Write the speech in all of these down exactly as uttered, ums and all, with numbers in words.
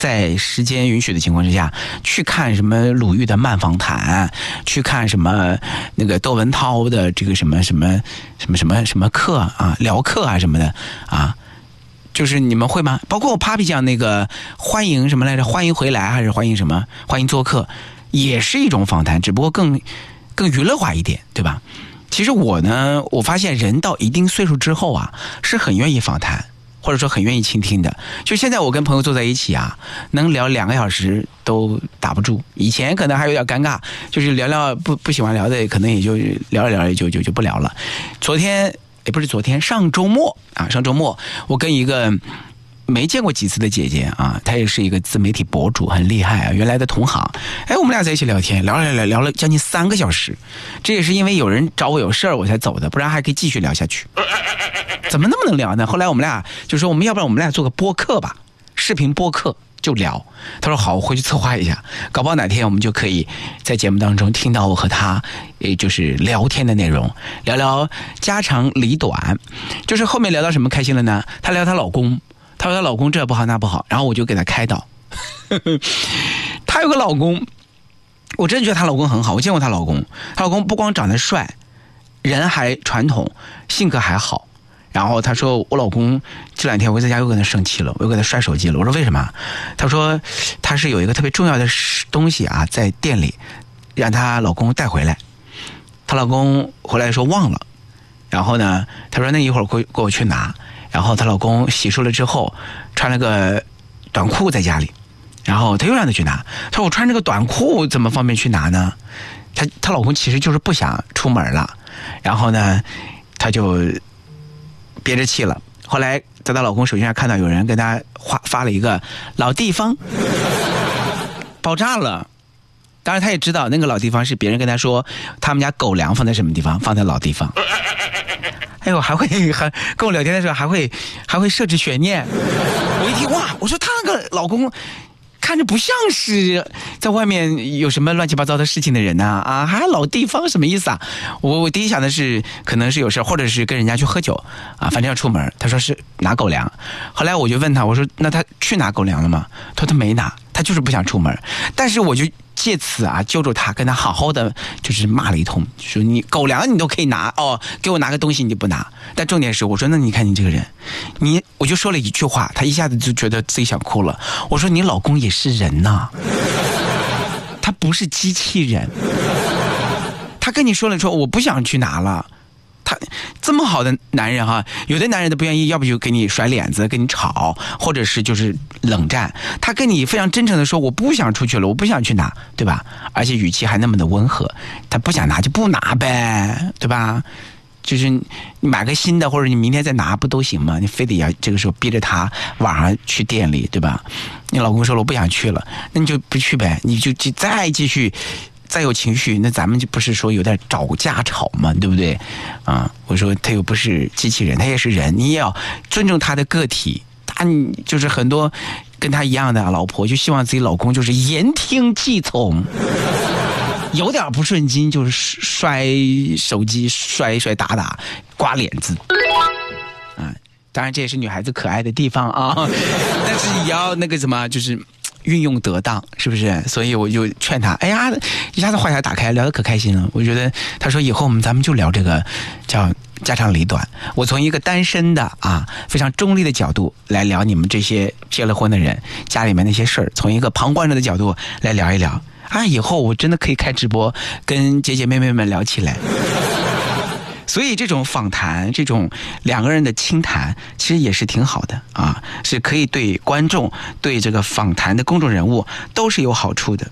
在时间允许的情况之下，去看什么鲁豫的慢访谈，去看什么那个窦文涛的这个什么什么什么什么什么课啊，聊课啊什么的啊，就是你们会吗？包括我 Papi 酱那个欢迎什么来着？欢迎回来还是欢迎什么？欢迎做客，也是一种访谈，只不过更更娱乐化一点，对吧？其实我呢，我发现人到一定岁数之后啊，是很愿意访谈。或者说很愿意倾听的，就现在我跟朋友坐在一起啊，能聊两个小时都打不住。以前可能还有点尴尬，就是聊聊不不喜欢聊的，可能也就聊着聊着就就就不聊了。昨天也不是昨天，上周末啊，上周末我跟一个没见过几次的姐姐啊，她也是一个自媒体博主，很厉害啊，原来的同行。哎，我们俩在一起聊天，聊了聊聊了将近三个小时。这也是因为有人找我有事儿我才走的，不然还可以继续聊下去。怎么那么能聊呢？后来我们俩就说，我们要不然我们俩做个播客吧，视频播客就聊。他说好，我回去策划一下，搞不好哪天我们就可以在节目当中听到我和他，也就是聊天的内容，聊聊家长里短。就是后面聊到什么开心了呢？她聊她老公，她说她老公这不好那不好，然后我就给她开导。她有个老公，我真的觉得她老公很好，我见过她老公，她老公不光长得帅，人还传统，性格还好。然后他说我老公这两天我在家又跟他生气了，我又给他摔手机了。我说为什么？他说他是有一个特别重要的东西啊，在店里让她老公带回来，她老公回来说忘了。然后呢，他说那一会儿给给我去拿。然后她老公洗漱了之后穿了个短裤在家里，然后他又让他去拿。他说我穿这个短裤怎么方便去拿呢？她她老公其实就是不想出门了，然后呢他就憋着气了。后来在她老公手机上看到有人跟她发发了一个老地方爆炸了。当然他也知道那个老地方是别人跟他说他们家狗粮放在什么地方，放在老地方。哎呦，还会还跟我聊天的时候还会还会设置悬念。我一听哇，我说她那个老公看着不像是在外面有什么乱七八糟的事情的人呐 啊, 啊，还老地方什么意思啊？我我第一想的是可能是有事，或者是跟人家去喝酒啊，反正要出门。他说是拿狗粮，后来我就问他，我说那他去拿狗粮了吗？他说他没拿，他就是不想出门。但是我就借此啊揪住他，跟他好好的就是骂了一通，说你狗粮你都可以拿哦，给我拿个东西你就不拿。但重点是我说那你看你这个人，你我就说了一句话，他一下子就觉得自己想哭了。我说你老公也是人呐、啊，他不是机器人。他跟你说了说我不想去拿了，他这么好的男人哈，有的男人都不愿意，要不就给你甩脸子，跟你吵，或者是就是冷战。他跟你非常真诚的说我不想出去了，我不想去拿，对吧？而且语气还那么的温和，他不想拿就不拿呗，对吧？就是你买个新的，或者你明天再拿不都行吗？你非得要这个时候逼着他晚上去店里，对吧？你老公说了我不想去了，那你就不去呗，你就再继续再有情绪，那咱们就不是说有点找架吵嘛，对不对啊？我说他又不是机器人，他也是人，你也要尊重他的个体。他就是很多跟他一样的老婆就希望自己老公就是言听计从，有点不顺心就是摔手机摔摔打打刮脸子啊。当然这也是女孩子可爱的地方啊，但是也要那个什么就是运用得当，是不是？所以我就劝他，哎呀，一下子话匣打开，聊得可开心了。我觉得他说以后我们咱们就聊这个叫家长里短。我从一个单身的啊非常中立的角度来聊你们这些结了婚的人家里面那些事儿，从一个旁观者的角度来聊一聊啊。以后我真的可以开直播跟姐姐妹妹们聊起来。所以这种访谈，这种两个人的倾谈其实也是挺好的啊，是可以对观众对这个访谈的公众人物都是有好处的。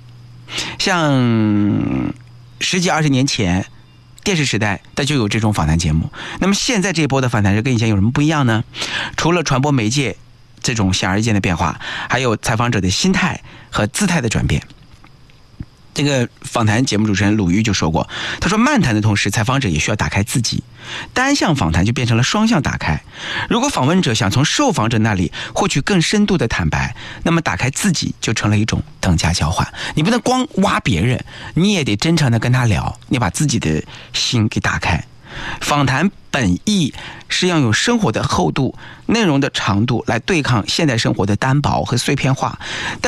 像十几二十年前电视时代它就有这种访谈节目，那么现在这一波的访谈是跟以前有什么不一样呢？除了传播媒介这种显而易见的变化，还有采访者的心态和姿态的转变。这个访谈节目主持人鲁豫就说过，他说漫谈的同时采访者也需要打开自己，单向访谈就变成了双向打开。如果访问者想从受访者那里获取更深度的坦白，那么打开自己就成了一种等价交换。你不能光挖别人，你也得真诚的跟他聊，你把自己的心给打开。 访谈本意是要有生活的厚度、内容的长度来对抗现代生活的单薄和碎片化。但